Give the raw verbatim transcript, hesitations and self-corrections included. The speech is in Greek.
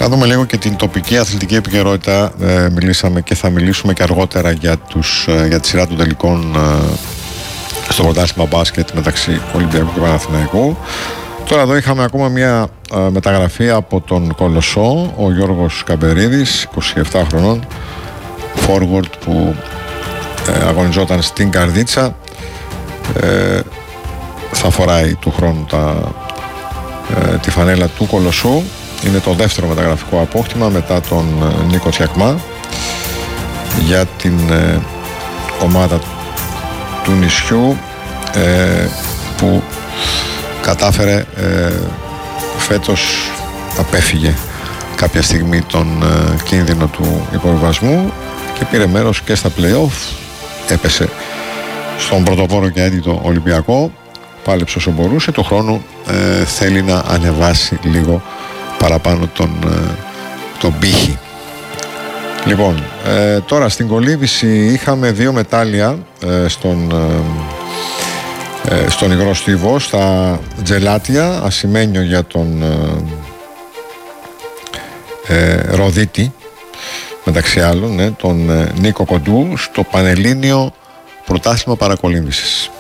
Να δούμε λίγο και την τοπική αθλητική επικαιρότητα. Ε, μιλήσαμε και θα μιλήσουμε και αργότερα για, τους, για τη σειρά των τελικών ε, στο πρωτάθλημα μπάσκετ μεταξύ Ολυμπιακού και Παναθηναϊκού. Τώρα εδώ είχαμε ακόμα μια ε, μεταγραφή από τον Κολοσσό, ο Γιώργος Καμπερίδης, είκοσι επτά χρονών, forward που ε, αγωνιζόταν στην Καρδίτσα. Ε, θα φοράει του χρόνου τα, ε, τη φανέλα του Κολοσσού. Είναι το δεύτερο μεταγραφικό απόκτημα μετά τον ε, Νίκο Τσιακμά για την ε, ομάδα του νησιού, ε, που κατάφερε ε, φέτος, απέφυγε κάποια στιγμή τον ε, κίνδυνο του υποβιβασμού και πήρε μέρος και στα play-off. Έπεσε στον πρωτοπόρο και έντιτο Ολυμπιακό, πάλεψε όσο μπορούσε. Του χρόνου ε, θέλει να ανεβάσει λίγο παραπάνω τον, ε, τον πύχη. Λοιπόν, ε, τώρα στην κολύμβηση είχαμε δύο μετάλλια ε, στον, ε, ε, στον υγρό στίβο, στα τζελάτια, ασημένιο για τον ε, ε, Ροδίτη, μεταξύ άλλων, ε, τον ε, Νίκο Κοντού, στο Πανελλήνιο Πρωτάθλημα Παρακολύμβησης.